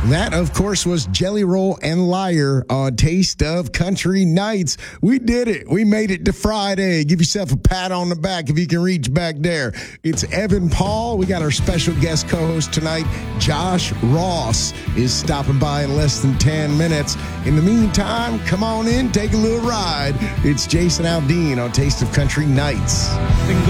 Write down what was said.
That, of course, was Jelly Roll and Liar on Taste of Country Nights. We did it. We made it to Friday. Give yourself a pat on the back if you can reach back there. It's Evan Paul. We got our special guest co-host tonight, Josh Ross, is stopping by in less than 10 minutes. In the meantime, come on in, take a little ride. It's Jason Aldean on Taste of Country Nights.